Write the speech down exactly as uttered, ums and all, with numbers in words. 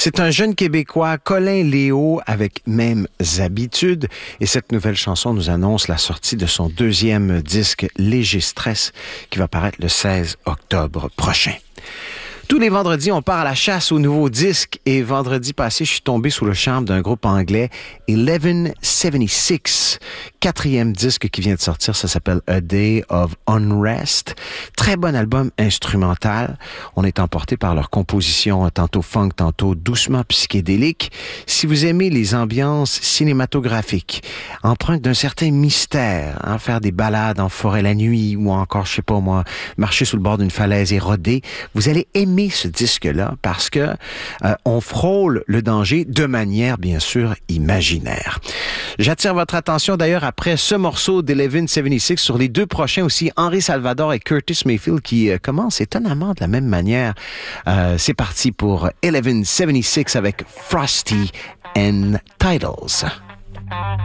C'est un jeune Québécois, Colin Léo, avec Mêmes habitudes. Et cette nouvelle chanson nous annonce la sortie de son deuxième disque, Léger Stress, qui va paraître le seize octobre prochain. Tous les vendredis, on part à la chasse aux nouveaux disques et vendredi passé, je suis tombé sous le charme d'un groupe anglais, eleven seventy-six, quatrième disque qui vient de sortir, ça s'appelle A Day of Unrest. Très bon album instrumental. On est emporté par leur composition tantôt funk, tantôt doucement psychédélique. Si vous aimez les ambiances cinématographiques, empreintes d'un certain mystère, hein, faire des balades en forêt la nuit ou encore, je sais pas moi, marcher sous le bord d'une falaise et rôder, vous allez aimer ce disque-là parce que euh, on frôle le danger de manière, bien sûr, imaginaire. J'attire votre attention d'ailleurs après ce morceau d'eleven seventy-six sur les deux prochains aussi, Henri Salvador et Curtis Mayfield qui euh, commencent étonnamment de la même manière. Euh, c'est parti pour eleven seventy-six avec Frosty and Titles.